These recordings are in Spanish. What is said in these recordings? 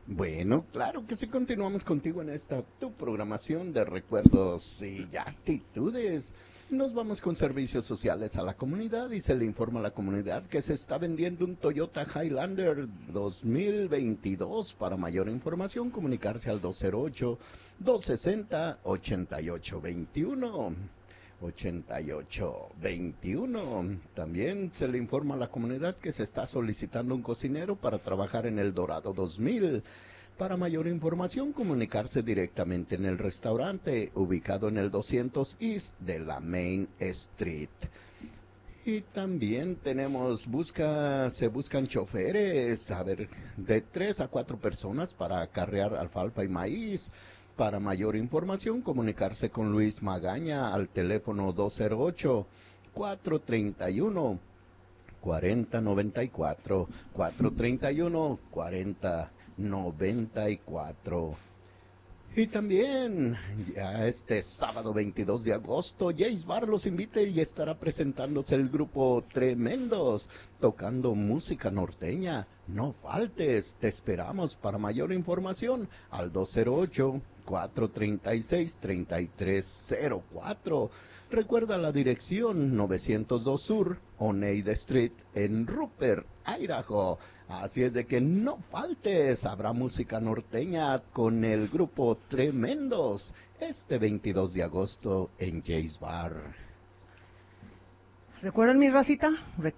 Bueno, claro que sí, continuamos contigo en esta tu programación de recuerdos y actitudes. Nos vamos con servicios sociales a la comunidad y se le informa a la comunidad que se está vendiendo un Toyota Highlander 2022. Para mayor información, comunicarse al 208-260-8821. 8821. También se le informa a la comunidad que se está solicitando un cocinero para trabajar en el Dorado 2000. Para mayor información, comunicarse directamente en el restaurante ubicado en el 200 East de la Main Street. Y también se buscan choferes, de 3 a 4 personas para acarrear alfalfa y maíz. Para mayor información, comunicarse con Luis Magaña al teléfono 208-431-4094, 431-4094. Y también, ya este sábado 22 de agosto, Jace Bar los invita y estará presentándose el grupo Tremendos, tocando música norteña. No faltes, te esperamos. Para mayor información al 208-436-3304. Recuerda la dirección 902 Sur, Oneida Street, en Rupert, Idaho. Así es de que no faltes, habrá música norteña con el grupo Tremendos este 22 de agosto en Jace Bar. ¿Recuerden mi racita?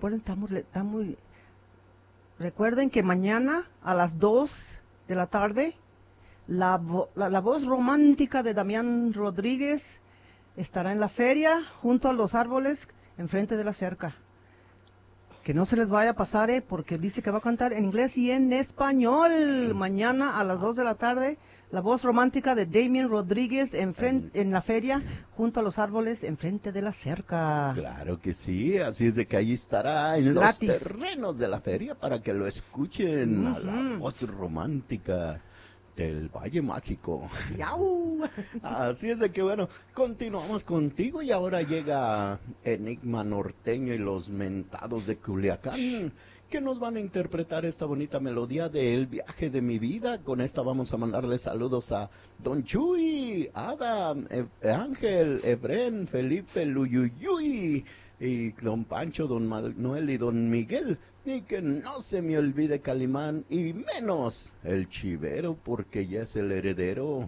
Recuerden que mañana a las 2 de la tarde la voz romántica de Damián Rodríguez estará en la feria junto a los árboles enfrente de la cerca. Que no se les vaya a pasar, porque dice que va a cantar en inglés y en español. Mañana a las 2 de la tarde, la voz romántica de Damián Rodríguez en la feria, junto a los árboles, enfrente de la cerca. Claro que sí, así es de que ahí estará en Gratis. Los terrenos de la feria para que lo escuchen a la voz romántica del Valle Mágico. ¡Yau! Así es de que bueno, continuamos contigo y ahora llega Enigma Norteño y los Mentados de Culiacán, que nos van a interpretar esta bonita melodía de El Viaje de mi Vida. Con esta vamos a mandarle saludos a Don Chuy, Adam, Ángel, Efren, Felipe, Luyuyuy, y Don Pancho, Don Manuel y Don Miguel. Y que no se me olvide Calimán, y menos el Chivero, porque ya es el heredero.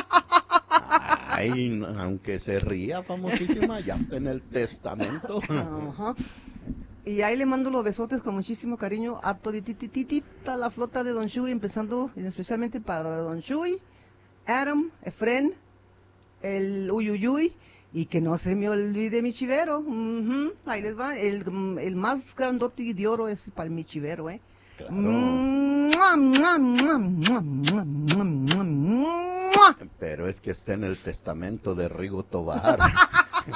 Ay, aunque se ría, famosísima, ya está en el testamento. Ajá. Y ahí le mando los besotes con muchísimo cariño a toditititita la flota de Don Chuy, empezando especialmente para Don Chuy, Adam, Efren, el Uyuyuy, y que no se me olvide mi chivero. Ahí les va, el más grandote de oro es para mi chivero, Claro. Pero es que está en el testamento de Rigo Tobar.